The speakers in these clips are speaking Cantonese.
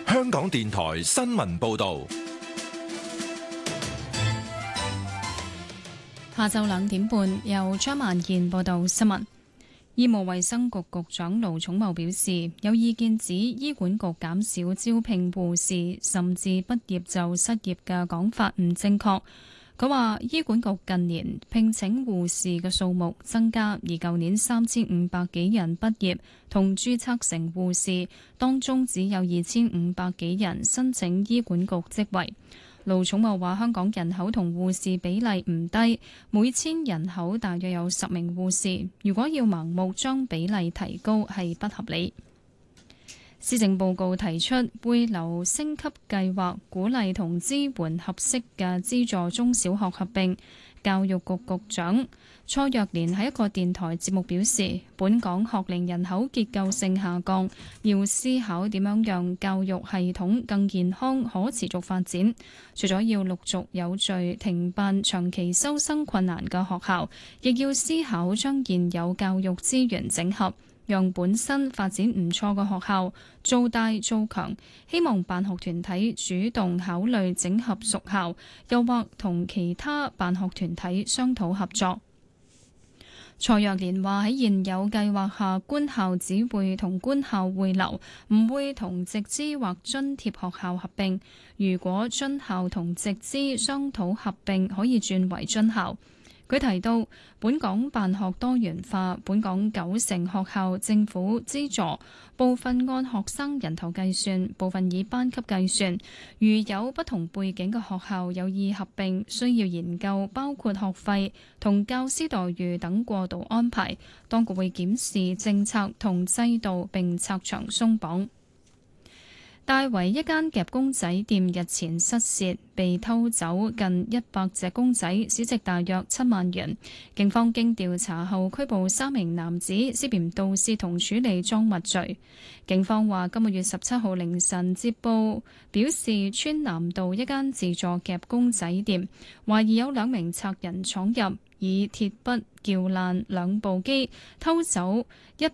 香港電台新聞報道。 下晝2點半，由張萬燕報道新聞。醫務衛生局局長盧寵茂表示，有意見指醫管局減少招聘護士，甚至畢業就失業嘅講法唔正確。佢話醫管局近年聘請護士嘅數目增加，而舊年3500幾人畢業同註冊成護士，當中只有2500幾人申請醫管局職位。盧寵茂話：香港人口同護士比例唔低，每千人口大約有10名護士。如果要盲目將比例提高，係不合理。施政報告提出會留升級計劃，鼓勵同支援合適嘅資助中小學合併。教育局局長蔡若蓮喺一個電台節目表示，本港學齡人口結構性下降，要思考點樣讓教育系統更健康可持續發展。除咗要陸續有序停辦長期收生困難嘅學校，亦要思考將現有教育資源整合，讓本身發展唔錯嘅學校做大做強。希望辦學團體主動考慮整合屬校，又或同其他辦學團體商討合作。蔡若蓮話：喺現有計劃下，官校只會同官校匯流，唔會同直資或津貼學校合併。如果津校同直資商討合併，可以轉為津校。佢提到，本港辦學多元化，本港90%學校政府資助，部分按學生人頭計算，部分以班級計算。如有不同背景嘅學校有意合併，需要研究包括學費同教師待遇等過渡安排。當局會檢視政策同制度並拆牆鬆綁。大圍一間夾公仔店日前失竊，被偷走近100隻公仔，市值大約7萬元。警方經調查後拘捕3名男子，涉嫌盜竊同處理贓物罪。警方話今個月17號凌晨接報，表示川南道一間自助夾公仔店懷疑有2名賊人闖入，以鐵筆撬爛2部機，偷走近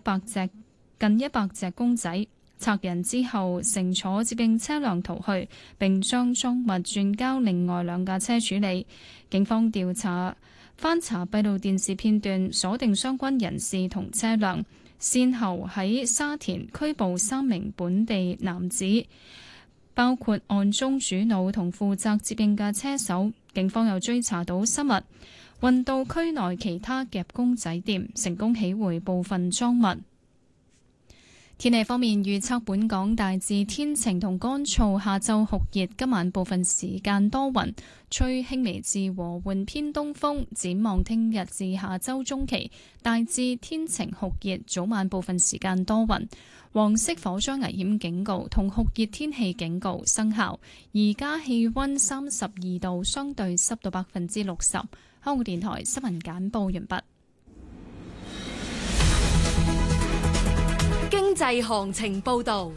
100隻公仔。賊人之後乘坐接應車輛逃去，並將贓物轉交另外2架車處理。警方翻查閉路電視片段，鎖定相關人士同車輛，先後喺沙田拘捕3名本地男子，包括案中主腦同負責接應嘅車手。警方又追查到失物，運到區內其他夾公仔店，成功起回部分贓物。天氣方面，預測本港大致天晴同乾燥，下晝酷熱，今晚部分時間多雲，吹輕微至和緩偏東風。展望聽日至下週中期，大致天晴酷熱，早晚部分時間多雲。黃色火災危險警告同酷熱天氣警告生效。而家氣溫32度，相對濕度60%。香港電台新聞簡報完畢。 經濟行情報道，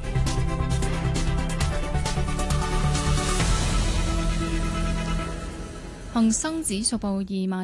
恒生指數報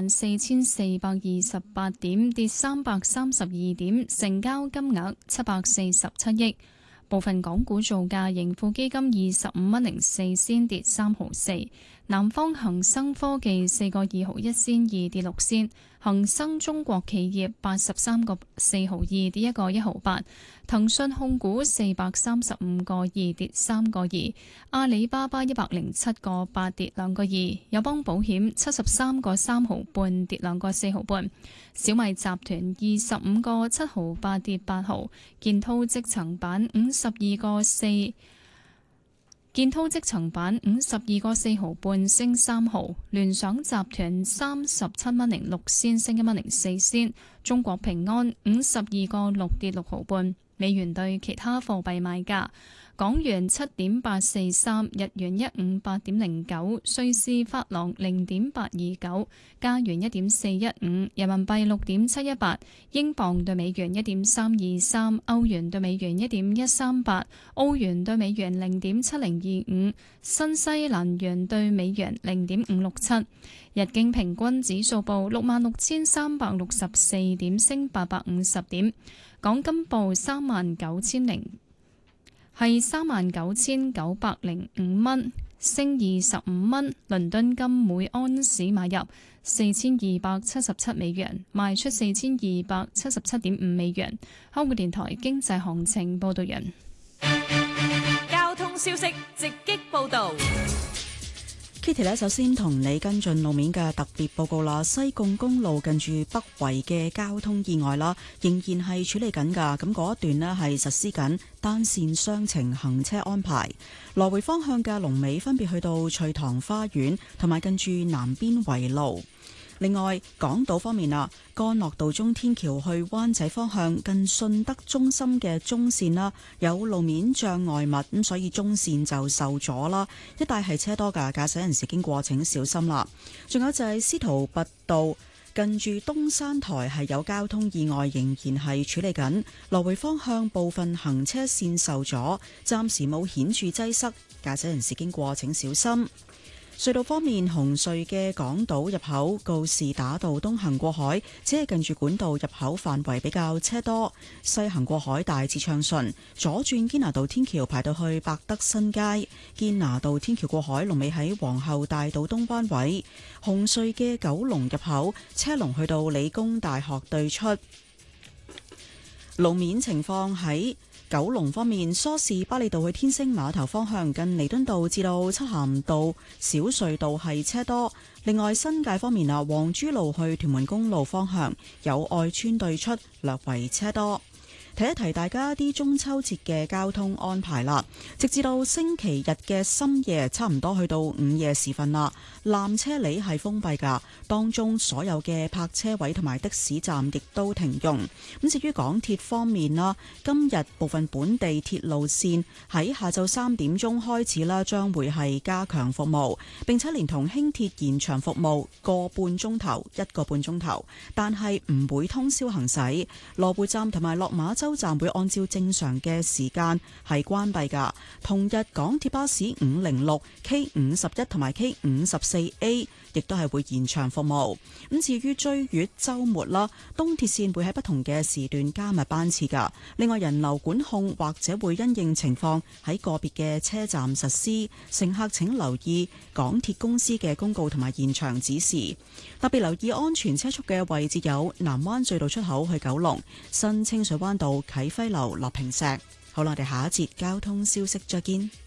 24,428點，跌332點，成交金額747億。部分港股造價，盈富基金25.04，跌3毫4。南方恒生科技4個2毫1仙2，跌6仙。恒生中國企業83個4毫2，跌1個1毫8。騰訊控股435個2，跌3個2。阿里巴巴107個8，跌2個2。友邦保險73個3毫半，跌2個4毫半。小米集團25個7毫8，跌8毫。建滔積層板52個4。建滔積層板52個4毫半，升3毫。聯想集團37蚊06仙，升1蚊04仙。中國平安52個6，跌6毫半。美元對其他貨幣賣價：港元7.843，日元158.09，瑞士法郎0.829，加元1.415，人民幣6.718，英鎊對美元1.323，歐元對美元1.138，澳元對美元0.7025，新西蘭元對美元0.567。日經平均指數報66,364點，升850點。港金報39,000。 係39,905蚊，升25蚊。倫敦金每安士買入4277美元，賣出4277.5美元。香港電台經濟行情報道人。 交通消息直擊報道。 Kitty 呢，首先同你跟進路面嘅特別報告啦。西貢公路近住北圍嘅交通意外啦，仍然係處理緊㗎。咁嗰一段呢係實施緊單線雙程行車安排，來回方向嘅龍尾分別去到翠塘花園同埋近住南邊圍路。另外，港島方面啊，干諾道中天橋去灣仔方向近順德中心嘅中線啦，有路面障礙物，咁所以中線就受阻啦。一帶係車多㗎，駕駛人士經過請小心啦。仲有就係司徒拔道近住東山台係有交通意外，仍然係處理緊，來回方向部分行車線受阻，暫時冇顯著擠塞，駕駛人士經過請小心。隧道方面，紅隧嘅港島入口告士打道東行過海，只係近住管道入口範圍比較車多；西行過海大致暢順。左轉堅拿道天橋排到去百德新街，堅拿道天橋過海龍尾喺皇后大道東彎位。紅隧嘅九龍入口車龍去到理工大學對出。路面情況喺九龍方面，梳士巴利道去天星碼頭方向近彌敦道至到漆咸道小隧道係車多。另外新界方面啊，黃珠路去屯門公路方向有愛村對出略為車多。提一提大家啲中秋節嘅交通安排啦，直至到星期日嘅深夜，差唔多去到午夜時分啦，纜車里係封閉㗎，當中所有嘅泊車位同埋的士站亦都停用。咁至於港鐵方面啦，今日部分本地鐵路線喺下晝3點鐘開始啦，將會係加強服務，並且連同輕鐵延長服務1個半鐘頭，但係唔會通宵行駛。羅湖站同埋落馬洲站會按照正常嘅時間係關閉㗎。同日港鐵巴士506、K51同埋 K54A 亦都係會延長服務。咁至於追月週末啦，東鐵線會喺不同嘅時段加密班次㗎。另外人流管控或者會因應情況喺個別嘅車站實施，乘客請留意港鐵公司嘅公告同埋現場指示。特別留意安全車速嘅位置有南灣隧道出口去九龍、新清水灣道啟輝樓落坪石。好啦，我哋下一節交通消息再見。